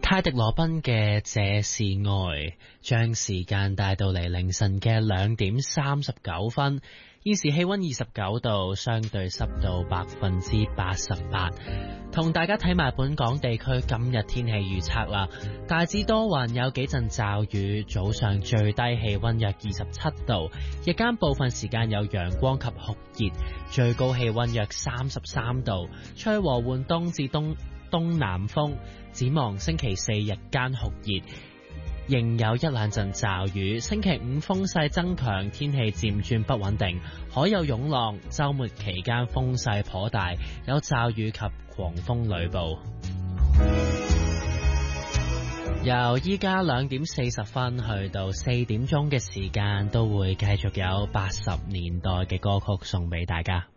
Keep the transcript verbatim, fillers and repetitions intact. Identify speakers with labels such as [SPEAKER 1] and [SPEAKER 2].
[SPEAKER 1] 泰迪羅賓嘅這是愛，將時間帶到嚟凌晨嘅兩點三十九分。現時氣溫二十九度，相對濕度百分之八十八。同大家睇埋本港地區今日天氣預測啦，大致多雲，有幾陣驟雨，早上最低氣溫約二十七度，日間部分時間有陽光及酷熱，最高氣溫約三十三度，吹和緩東至東東南風。展望星期四日間酷熱，仍有一兩陣驟雨。星期五風勢增強，天氣漸轉不穩定，海有湧浪。週末期間風勢頗大，有驟雨及狂風雷暴。由依家兩點四十分去到四點鐘嘅時間，都會繼續有八十年代嘅歌曲送俾大家。